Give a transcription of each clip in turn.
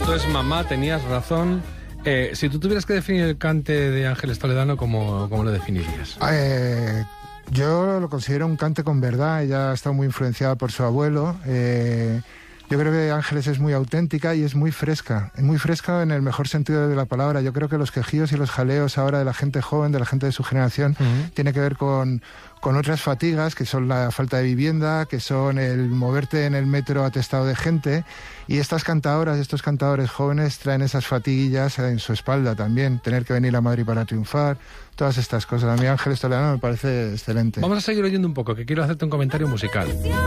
Esto es Mamá, tenías razón. Si tú tuvieras que definir el cante de Ángeles Toledano, ¿cómo lo definirías? Yo lo considero un cante con verdad. Ella ha estado muy influenciada por su abuelo. Yo creo que Ángeles es muy auténtica y es muy fresca en el mejor sentido de la palabra. Yo creo que los quejíos y los jaleos ahora de la gente joven, de la gente de su generación, tiene que ver con otras fatigas, que son la falta de vivienda, que son el moverte en el metro atestado de gente, y estas cantadoras, estos cantadores jóvenes traen esas fatiguillas en su espalda también, tener que venir a Madrid para triunfar, todas estas cosas. A mí Ángeles Toledano me parece excelente. Vamos a seguir oyendo un poco, que quiero hacerte un comentario musical.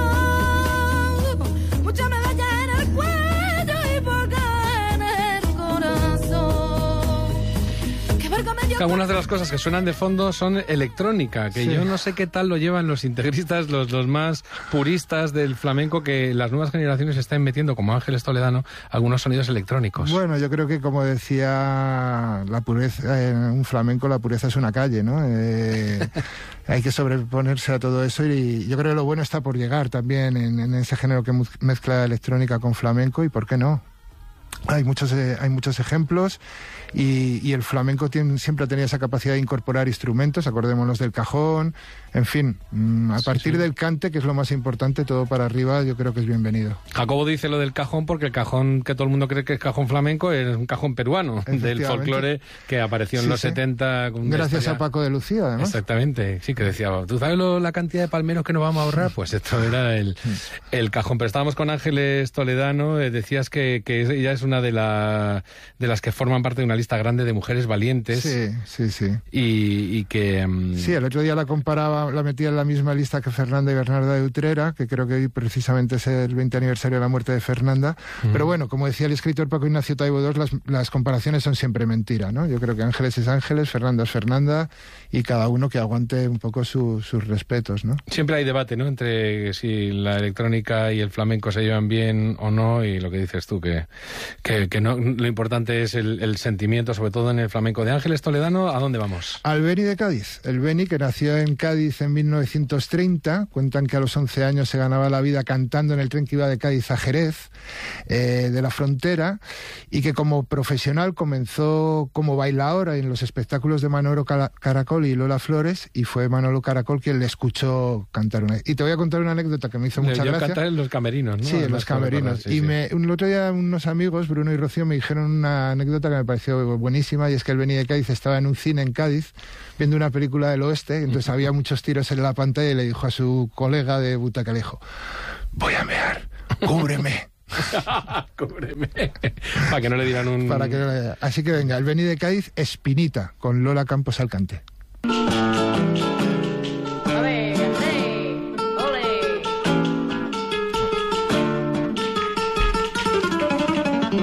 Algunas de las cosas que suenan de fondo son electrónica, que yo no sé qué tal lo llevan los integristas, los más puristas del flamenco, que las nuevas generaciones están metiendo, como Ángeles Toledano, algunos sonidos electrónicos. Bueno, yo creo que, como decía, la pureza en un flamenco, la pureza es una calle, ¿no? Hay que sobreponerse a todo eso, y yo creo que lo bueno está por llegar también en ese género que mezcla electrónica con flamenco, y ¿por qué no? Hay muchos ejemplos, y el flamenco siempre ha tenido esa capacidad de incorporar instrumentos, acordémonos del cajón, en fin, a partir del cante, que es lo más importante, todo para arriba yo creo que es bienvenido. Jacobo dice lo del cajón porque el cajón que todo el mundo cree que es cajón flamenco es un cajón peruano, del folclore que apareció en los 70. Gracias a Paco de Lucía, además. Exactamente, sí, que decía, ¿tú sabes la cantidad de palmeros que nos vamos a ahorrar? Pues esto era el cajón. Pero estábamos con Ángeles Toledano, decías que ella es una de las que forman parte de una lista grande de mujeres valientes. Sí. Y que... Sí, el otro día la metía en la misma lista que Fernanda y Bernarda de Utrera, que creo que hoy precisamente es el 20 aniversario de la muerte de Fernanda. Pero bueno, como decía el escritor Paco Ignacio Taibo II, las comparaciones son siempre mentira, ¿no? Yo creo que Ángeles es Ángeles, Fernanda es Fernanda, y cada uno que aguante un poco sus respetos, ¿no? Siempre hay debate, ¿no?, entre si la electrónica y el flamenco se llevan bien o no, y lo que dices tú, que no, lo importante es el sentimiento, sobre todo en el flamenco. De Ángeles Toledano, ¿a dónde vamos? Al Beni de Cádiz. El Beni, que nació en Cádiz en 1930, cuentan que a los 11 años se ganaba la vida cantando en el tren que iba de Cádiz a Jerez, de la frontera, y que como profesional comenzó como bailaora en los espectáculos de Manolo Caracol y Lola Flores, y fue Manolo Caracol quien le escuchó cantar una... Y te voy a contar una anécdota que me hizo mucha gracia. Cantar en los camerinos, ¿no? Sí, en los camerinos. Sí, el otro día unos amigos, Bruno y Rocío, me dijeron una anécdota que me pareció buenísima, y es que el Beni de Cádiz estaba en un cine en Cádiz viendo una película del oeste, entonces había muchos tiros en la pantalla, y le dijo a su colega de butaca, le dijo: voy a mear, cúbreme. Cúbreme. Para que no le dieran un... Así que venga, el Beni de Cádiz, Espinita, con Lola Campos al cante.